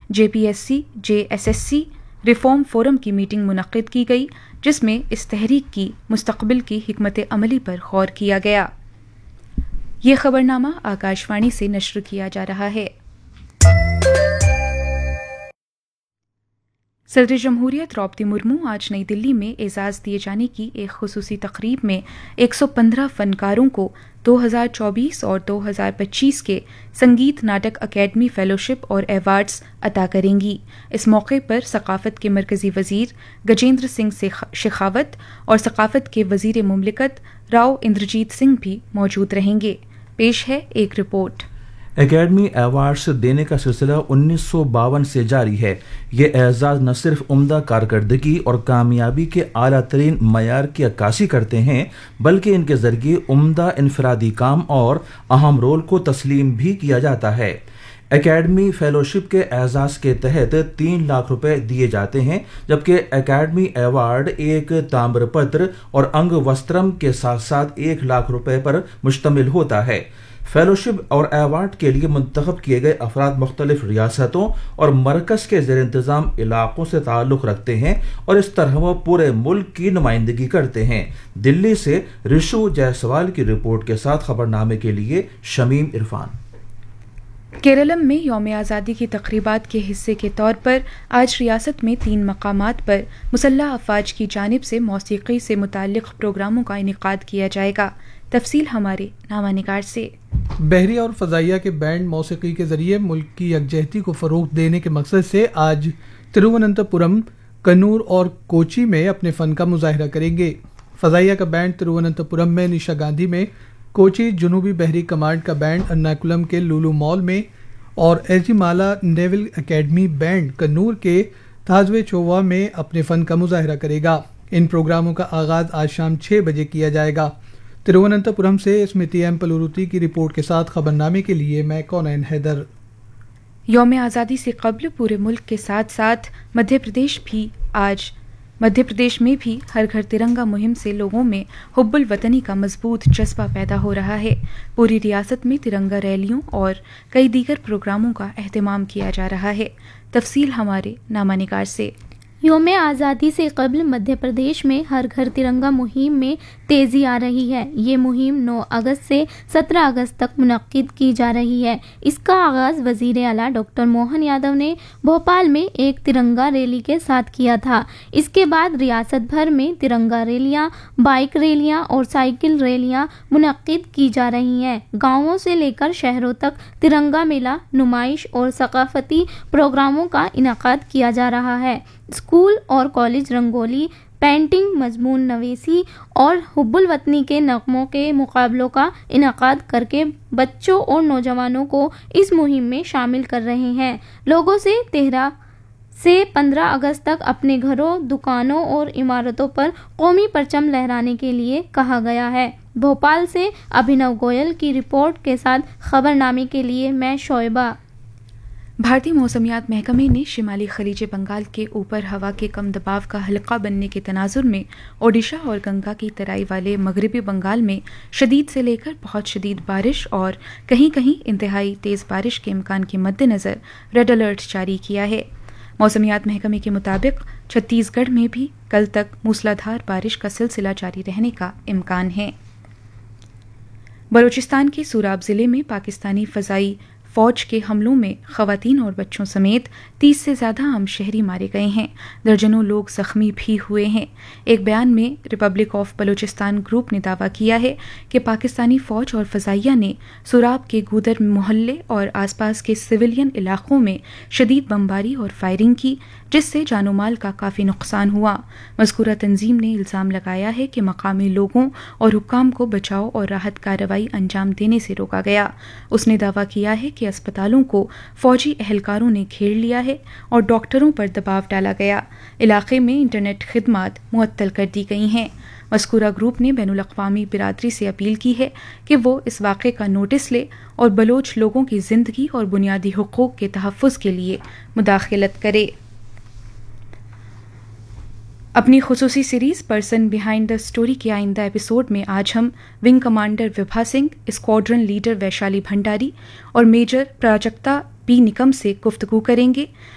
JPSC JSSC reform forum की meeting मुनक्किद की गई, जिसमें इस तहरीक की मुस्तकबिल की हिकमत अमली पर गौर किया गया। ये खबरनामा आकाशवाणी से नश्र किया जा रहा है। सदर जमहूरियत द्रौपदी मुर्मू आज नई दिल्ली में एजाज़ दिए जाने की एक खुसूसी तकरीब में 115 फनकारों को 2024 और 2025 के संगीत नाटक अकेडमी फेलोशिप और एवार्ड्स अता करेंगी। इस मौके पर सकाफत के मरकजी वजीर गजेंद्र सिंह शेखावत और सकाफत के वजीर मुमलिकत राव इंद्रजीत सिंह भी मौजूद रहेंगे। पेश है एक रिपोर्ट। एकेडमी अवार्ड्स देने का सिलसिला 1952 से जारी है। ये एजाज़ न सिर्फ उम्दा कारकर्दगी और कामयाबी के आला तरीन मयार की अक्कासी करते हैं, बल्कि इनके ज़रिए उम्दा इनफरादी काम और अहम रोल को तस्लीम भी किया जाता है। एकेडमी फेलोशिप के एजाज़ के तहत 3 लाख रुपए दिए जाते हैं, जबकि एकेडमी अवार्ड एक ताम्रपत्र और अंग वस्त्रम के साथ साथ 1 लाख रुपए पर मुश्तमिल होता है। फेलोशिप और अवार्ड के लिए मुंतखब किए गए अफराद मुख्तलिफ रियासतों और मरकज़ के ज़ेर इंतज़ाम इलाक़ों से ताल्लुक़ रखते हैं और इस तरह वो पूरे मुल्क की नुमाइंदगी करते हैं। दिल्ली से रिशु जायसवाल की रिपोर्ट के साथ खबरनामे के लिए शमीम इरफान। केरलम में यौम आज़ादी की तक़रीबात के हिस्से के तौर पर आज रियासत में 3 मकामात पर मुसल्लह अफ़वाज की जानिब से मौसीक़ी से मुताल्लिक़ प्रोग्रामों का इनेकाद किया जाएगा। तफसील हमारे नामानिगार से। बहरी और फ़ज़ाइया के बैंड मौसीक़ी के ज़रिए मुल्क की यकजहती को फ़रोग़ देने के मकसद से आज तिरुवनंतपुरम, कन्नूर और कोची में अपने फ़न का मुज़ाहिरा करेंगे। फ़ज़ाइया का बैंड तिरुवनंतपुरम में निशा गांधी में, कोची जनूबी बहरी कमांड का बैंड अर्नाकुलम के लुलु मॉल में और Ezhimala naval academy band Kannur के ताजवे चोवा में अपने फ़न का मुज़ाहिरा करेगा। इन प्रोग्रामों का आगाज़ आज शाम 6 बजे किया जाएगा। तिरुवनंतपुरम से स्मृति एम पलुरुती की रिपोर्ट के साथ खबरनामे के लिए मैं कौनैन हैदर। यौम आज़ादी से कबल पूरे मुल्क के साथ साथ मध्य प्रदेश में भी हर घर तिरंगा मुहिम से लोगों में हुब्बुल वतनी का मजबूत जज्बा पैदा हो रहा है। पूरी रियासत में तिरंगा रैलियों और कई दीगर प्रोग्रामों का एहतमाम किया जा रहा है। तफसील हमारे नामानिगार से। यौम आज़ादी से कबल मध्य प्रदेश में हर घर तिरंगा मुहिम में तेज़ी आ रही है। ये मुहिम 9 अगस्त से 17 अगस्त तक मुनक्किद की जा रही है। इसका आगाज़ वज़ीर आला डॉक्टर मोहन यादव ने भोपाल में एक तिरंगा रैली के साथ किया था। इसके बाद रियासत भर में तिरंगा रैलियाँ, बाइक रैलियाँ और साइकिल रैलियाँ मुनक्किद की जा रही हैं। गाँवों से लेकर शहरों तक तिरंगा मेला, नुमाइश और सकाफती प्रोग्रामों का इनेकाद किया जा रहा है। स्कूल और कॉलेज रंगोली, पेंटिंग, मजमून नवीसी और हुब्बुल वतनी के नगमों के मुकाबलों का इनेकाद करके बच्चों और नौजवानों को इस मुहिम में शामिल कर रहे हैं। लोगों से 13 से 15 अगस्त तक अपने घरों, दुकानों और इमारतों पर कौमी परचम लहराने के लिए कहा गया है। भोपाल से अभिनव गोयल की रिपोर्ट के साथ खबरनामे के लिए मैं शोएबा। भारतीय मौसमियात महकमे ने शिमाली खलीज बंगाल के ऊपर हवा के कम दबाव का हल्का बनने के तनाजुर में ओडिशा और गंगा की तराई वाले मगरबी बंगाल में शदीद से लेकर बहुत शदीद बारिश और कहीं कहीं इंतहाई तेज़ बारिश के इम्कान के मद्देनज़र रेड अलर्ट जारी किया है। मौसमियात महकमे के मुताबिक छत्तीसगढ़ में भी कल तक मूसलाधार बारिश का सिलसिला जारी रहने का इम्कान है। बलूचिस्तान के सूराब ज़िले में पाकिस्तानी फ़ज़ाई फ़ौज के हमलों में ख़वातीन और बच्चों समेत 30 से ज़्यादा आम शहरी मारे गए हैं। दर्जनों लोग ज़ख्मी भी हुए हैं। एक बयान में रिपब्लिक ऑफ बलूचिस्तान ग्रुप ने दावा किया है कि पाकिस्तानी फ़ौज और फ़ज़ाइया ने सूराब के गूदर मोहल्ले और आसपास के सिविलियन इलाक़ों में शदीद बमबारी और फायरिंग की, जिससे जानो माल का काफ़ी नुकसान हुआ। मज़कूरा तंजीम ने इल्ज़ाम लगाया है कि मकामी लोगों और हुक्काम को बचाव और राहत कार्रवाई अंजाम देने से रोका गया। उसने दावा किया है कि अस्पतालों को फ़ौजी एहलकारों ने घेर लिया है और डॉक्टरों पर दबाव डाला गया। इलाके में इंटरनेट खिदमात मुअत्तल कर दी गई हैं। मज़कूरा ग्रुप ने बैनुल अक़वामी बिरादरी से अपील की है कि वो इस वाक़े का नोटिस ले और बलोच लोगों की ज़िंदगी और बुनियादी हुकूक़ के तहफ़्फ़ुज़ के लिए मुदाखलत करे। अपनी खुसूसी series person behind the story के आइंदा एपिसोड में आज हम wing commander Vibha Singh, squadron leader Vaishali Bhandari और मेजर प्राजक्ता पी निकम से गुफ्तगू करेंगे।